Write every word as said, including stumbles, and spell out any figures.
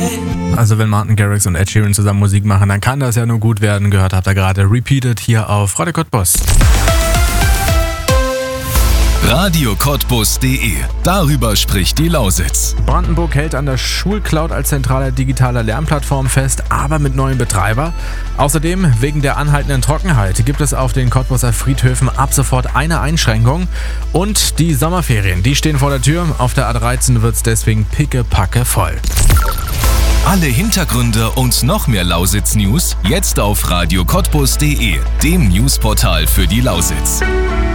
Also wenn Martin Garrix und Ed Sheeran zusammen Musik machen, dann kann das ja nur gut werden. Gehört habt ihr gerade Repeated hier auf Radio Cottbus. Radio Cottbus punkt de. Darüber spricht die Lausitz. Brandenburg hält an der Schulcloud als zentrale digitale Lernplattform fest, aber mit neuen Betreiber. Außerdem, wegen der anhaltenden Trockenheit, gibt es auf den Cottbuser Friedhöfen ab sofort eine Einschränkung. Und die Sommerferien, die stehen vor der Tür. Auf der A dreizehn wird es deswegen pickepacke voll. Alle Hintergründe und noch mehr Lausitz-News jetzt auf Radio Cottbus punkt de, dem Newsportal für die Lausitz.